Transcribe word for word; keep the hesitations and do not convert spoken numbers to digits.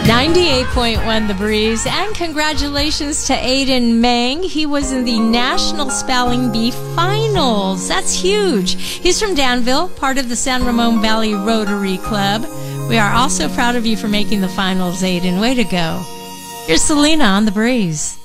ninety-eight point one The Breeze, and congratulations to Aiden Mang. He was in the National Spelling Bee Finals. That's huge. He's from Danville, part of the San Ramon Valley Rotary Club. We are also proud of you for making the finals, Aiden. Way to go. Here's Selena on The Breeze.